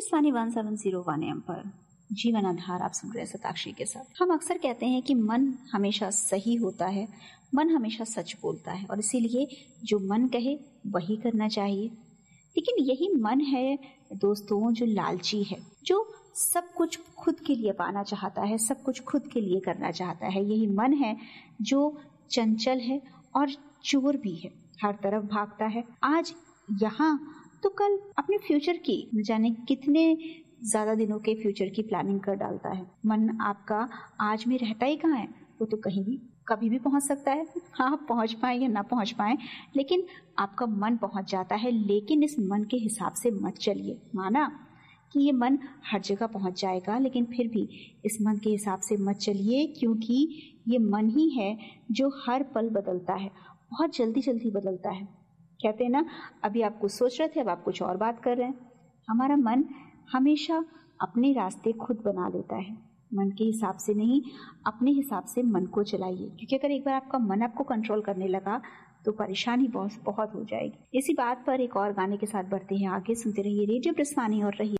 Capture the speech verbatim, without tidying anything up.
प्रस्थानी one seven zero one M पर जीवन आधार आप सुन रहे हैं शताक्षी के साथ। हम अक्सर कहते हैं कि मन हमेशा सही होता है, मन हमेशा सच बोलता है और इसीलिए जो मन कहे वही करना चाहिए। लेकिन यही मन है दोस्तों जो लालची है, जो सब कुछ खुद के लिए पाना चाहता है, सब कुछ खुद के लिए करना चाहता है। यही मन है जो चंचल है और चोर भी है, हर तरफ भागता है। आज यहाँ तो कल अपने फ्यूचर की न जाने कितने ज्यादा दिनों के फ्यूचर की प्लानिंग कर डालता है। मन आपका आज में रहता ही कहाँ है, वो तो कहीं भी कभी भी पहुंच सकता है। हाँ, आप पहुंच पाए या ना पहुंच पाए, लेकिन आपका मन पहुंच जाता है। लेकिन इस मन के हिसाब से मत चलिए। माना कि ये मन हर जगह पहुंच जाएगा, लेकिन फिर भी इस मन के हिसाब से मत चलिए, क्योंकि ये मन ही है जो हर पल बदलता है, बहुत जल्दी जल्दी बदलता है। कहते हैं ना, अभी आप कुछ सोच रहे थे, अब आप कुछ और बात कर रहे हैं। हमारा मन हमेशा अपने रास्ते खुद बना लेता है, मन के हिसाब से नहीं, अपने हिसाब से मन को चलाइए। क्योंकि अगर एक बार आपका मन आपको कंट्रोल करने लगा तो परेशानी बहुत बहुत हो जाएगी। इसी बात पर एक और गाने के साथ बढ़ते हैं आगे। सुनते रहिए रेडियो प्रस्थानी और रहिए